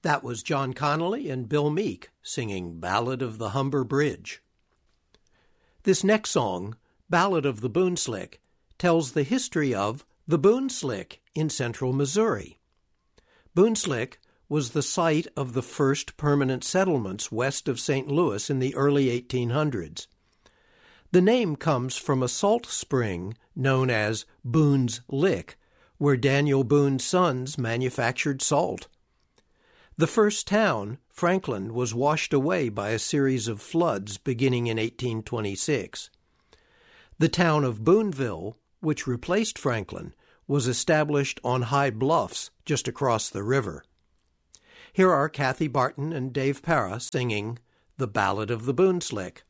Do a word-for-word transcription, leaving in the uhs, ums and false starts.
That was John Connolly and Bill Meek singing Ballad of the Humber Bridge. This next song, Ballad of the Boonslick, tells the history of the Boonslick in central Missouri. Boonslick was the site of the first permanent settlements west of Saint Louis in the early eighteen hundreds. The name comes from a salt spring known as Boone's Lick, where Daniel Boone's sons manufactured salt. The first town, Franklin, was washed away by a series of floods beginning in eighteen twenty-six. The town of Booneville, which replaced Franklin, was established on high bluffs just across the river. Here are Kathy Barton and Dave Para singing The Ballad of the Boonslick.